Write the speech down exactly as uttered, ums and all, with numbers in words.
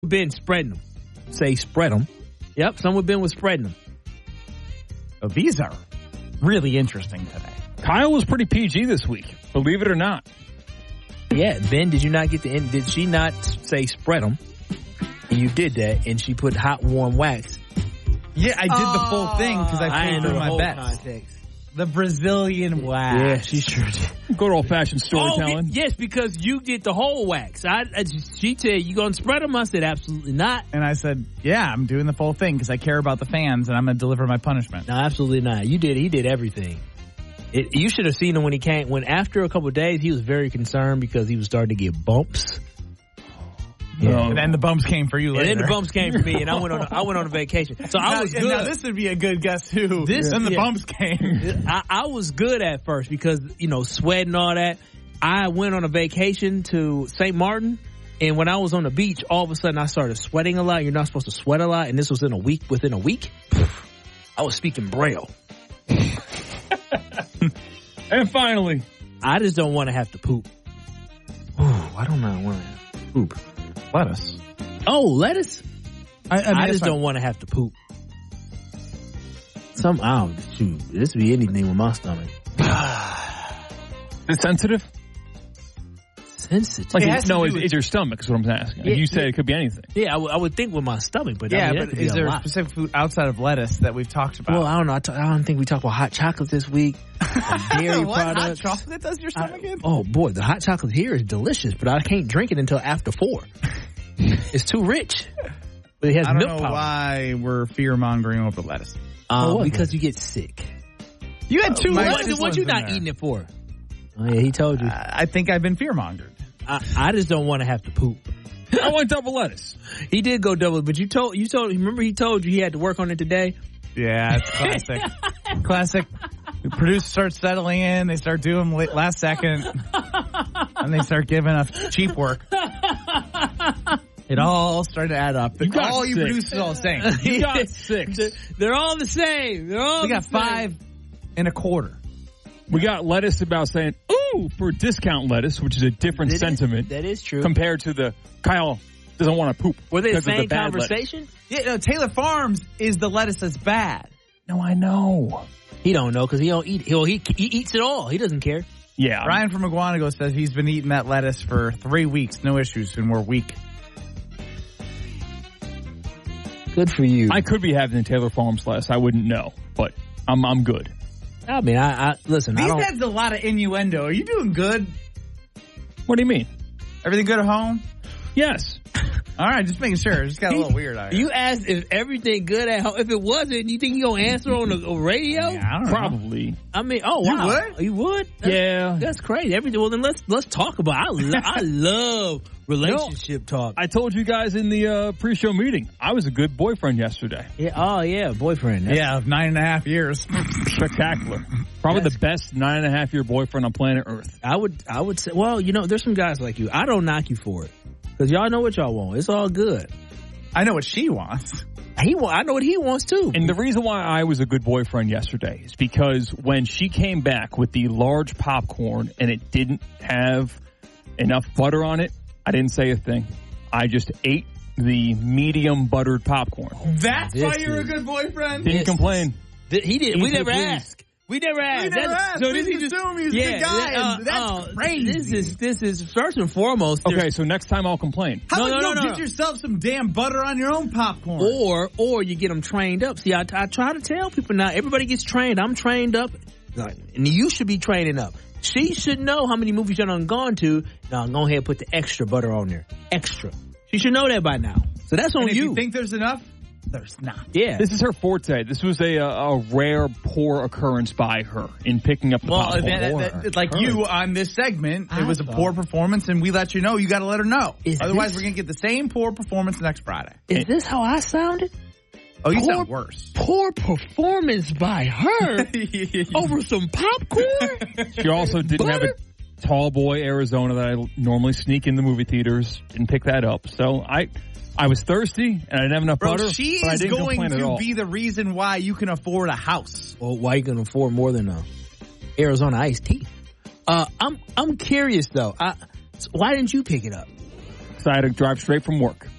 been spreading them. Say spread them. Yep, some with Ben was spreading them. Oh, these are really interesting today. Kyle was pretty P G this week, believe it or not. Yeah, Ben, did you not get the end? Did she not say spread them? And you did that, and she put hot, warm wax. Yeah, I did oh, the full thing because I paid for my bets. Context. The Brazilian wax. Yeah, she sure did. Good old-fashioned storytelling. Oh, yes, because you did the whole wax. I, I she said, you going to spread them? I said, absolutely not. And I said, yeah, I'm doing the full thing because I care about the fans and I'm going to deliver my punishment. No, absolutely not. You did. He did everything. It, you should have seen him when he came. When after a couple of days, he was very concerned because he was starting to get bumps. Yeah. No. And then the bumps came for you later. And then the bumps came for me, and I went on a, I went on a vacation. So I now, was good. Now this would be a good guess too. This, then the yeah. bumps came. I, I was good at first because, you know, sweat and all that. I went on a vacation to Saint Martin, and when I was on the beach, all of a sudden I started sweating a lot. You're not supposed to sweat a lot, and this was in a week. Within a week, I was speaking Braille. And finally, I just don't want to have to poop. Ooh, I don't know. Want to have to poop. Lettuce. Oh, lettuce? I, I, mean, I just fine. don't want to have to poop. Some, I don't, shoot, this would be anything with my stomach. It's sensitive? Sensitive? Like, it it, no, it's, it's your stomach is what I'm asking. Yeah, you said yeah. it could be anything. Yeah, I, w- I would think with my stomach, but yeah, I mean, but is there a specific food outside of lettuce that we've talked about? Well, I don't know. I, t- I don't think we talked about hot chocolate this week. Dairy what? products. Hot chocolate does your stomach I, in? Oh, boy, the hot chocolate here is delicious, but I can't drink it until after four. It's too rich. But it has I don't milk know powder. why we're fear-mongering over lettuce. Um, because you get sick. You had two uh, lettuce What, what you not there. eating it for? Oh, yeah, he told you. Uh, I think I've been fear-mongered. I, I just don't want to have to poop. I want double lettuce. He did go double, but you told you told. Remember, he told you he had to work on it today. Yeah, it's classic. Classic. The producers start settling in. They start doing late, last second, and they start giving us cheap work. It all started to add up. You got all you six. producers are all the same. You got six. They're all the same. They're all. We the got same. five and a quarter. We got lettuce about saying, ooh, for discount lettuce, which is a different That is- sentiment. that is true. Compared to the Kyle doesn't want to poop. Were they the because of same bad conversation? Yeah, no, Taylor Farms is the lettuce that's bad. No, I know. He don't know because he don't eat. He'll, he he eats it all. He doesn't care. Yeah. Ryan from McGuanago says he's been eating that lettuce for three weeks, no issues, and we're weak. Good for you. I could be having the Taylor Farms lettuce. I wouldn't know, but I'm I'm good. I mean, I, I listen. These I don't. has a lot of innuendo. Are you doing good? What do you mean? Everything good at home? Yes. All right, just making sure. It just got a little weird out here. You asked if everything good at home. If it wasn't, you think you gonna answer on the radio? Yeah, I don't know. Probably. I mean, oh You wow, would? you would? That's, Yeah. that's crazy. Everything. Well, then let's let's talk about. I lo- I love relationship talk. I told you guys in the uh, pre-show meeting, I was a good boyfriend yesterday. Yeah. Oh yeah, boyfriend. That's- Yeah, of nine and a half years. Spectacular. Probably That's- the best nine and a half year boyfriend on planet Earth. I would. I would say. Well, you know, there's some guys like you. I don't knock you for it because y'all know what y'all want. It's all good. I know what she wants. He want. I know what he wants too. And the reason why I was a good boyfriend yesterday is because when she came back with the large popcorn and it didn't have enough butter on it, I didn't say a thing. I just ate the medium buttered popcorn. That's This why you're is- a good boyfriend? Didn't Yes. complain. Th- he did. We Easy never please. asked. We never asked. We never That's- asked. So We this he just just assume he's a good guy, uh, and that's uh, crazy. This is this is first and foremost. Okay, there's- so next time I'll complain. How No, about no, you no, get no. yourself some damn butter on your own popcorn? Or or you get them trained up. See, I, I try to tell people now. Everybody gets trained. I'm trained up, and you should be training up. She should know how many movies you're done gone to. Now go ahead and put the extra butter on there. Extra. She should know that by now. So that's on and if you. you think there's enough, there's not. Yeah. This is her forte. This was a a, a rare, poor occurrence by her in picking up the Well, popcorn. that, that, that, like you on this segment, it I was a thought- poor performance, and we let you know. You got to let her know. Is Otherwise, this- we're going to get the same poor performance next Friday. Is this how I sounded? Oh, you Poor- sound worse. Poor performance by her over some popcorn? She also didn't have Butter? a tall boy Arizona that I normally sneak in the movie theaters. Didn't pick that up. So I I was thirsty and I didn't have enough Bro, butter. she but I is didn't going complain at to all. be the reason why you can afford a house. Well, why you gonna afford more than a Arizona iced tea? Uh, I'm I'm curious though. I, why didn't you pick it up? So I had to drive straight from work.